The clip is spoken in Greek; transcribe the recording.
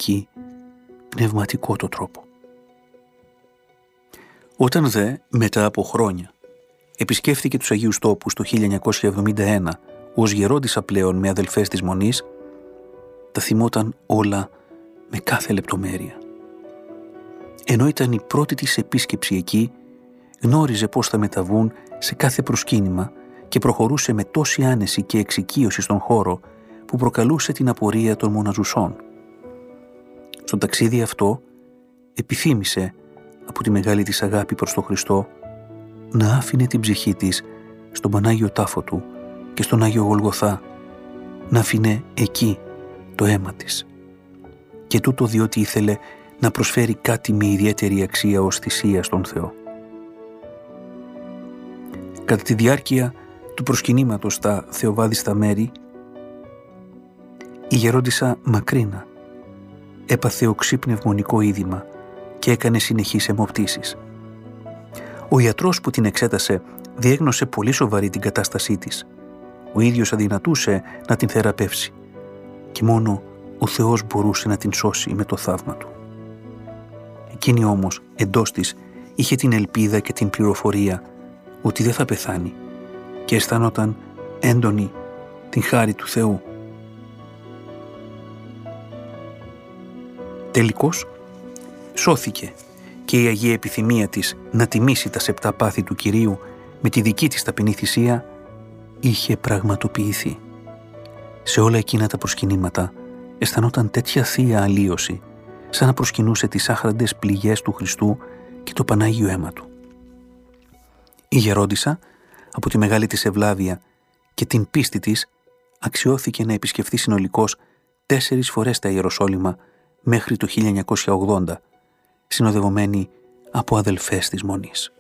εκεί πνευματικό τρόπο. Όταν δε, μετά από χρόνια, επισκέφθηκε τους Αγίους Τόπους το 1971 ως γερόντισσα πλέον με αδελφές της Μονής, τα θυμόταν όλα με κάθε λεπτομέρεια. Ενώ ήταν η πρώτη της επίσκεψη εκεί, γνώριζε πώς θα μεταβούν σε κάθε προσκύνημα και προχωρούσε με τόση άνεση και εξοικείωση στον χώρο που προκαλούσε την απορία των μοναζουσών. Στο ταξίδι αυτό επιθύμησε από τη μεγάλη της αγάπη προς τον Χριστό να άφηνε την ψυχή της στον Πανάγιο Τάφο του και στον Άγιο Γολγοθά, να άφηνε εκεί το αίμα της. Και τούτο διότι ήθελε να προσφέρει κάτι με ιδιαίτερη αξία ως θυσία στον Θεό. Κατά τη διάρκεια του προσκυνήματος στα θεοβάδιστα μέρη, η γερόντισσα Μακρίνα έπαθε οξύ πνευμονικό είδημα και έκανε συνεχείς αιμοπτήσεις. Ο ιατρός που την εξέτασε διέγνωσε πολύ σοβαρή την κατάστασή της. Ο ίδιος αδυνατούσε να την θεραπεύσει και μόνο ο Θεός μπορούσε να την σώσει με το θαύμα του. Εκείνη όμως εντός της είχε την ελπίδα και την πληροφορία ότι δεν θα πεθάνει και αισθανόταν έντονη την χάρη του Θεού. Τελικώς σώθηκε και η Αγία επιθυμία της να τιμήσει τα 7 πάθη του Κυρίου με τη δική της ταπεινή θυσία είχε πραγματοποιηθεί. Σε όλα εκείνα τα προσκυνήματα αισθανόταν τέτοια θεία αλλίωση, σαν να προσκυνούσε τις άχραντες πληγές του Χριστού και το Πανάγιο αίμα του. Η γερόντισσα, από τη μεγάλη της ευλάβεια και την πίστη της, αξιώθηκε να επισκεφθεί συνολικώς 4 φορές τα Ιεροσόλυμα μέχρι το 1980, συνοδευομένη από αδελφές της Μονής.